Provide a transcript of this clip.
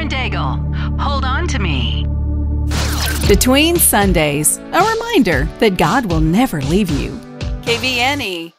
Daigle, Hold On to Me. Between Sundays, a reminder that God will never leave you. KVNE.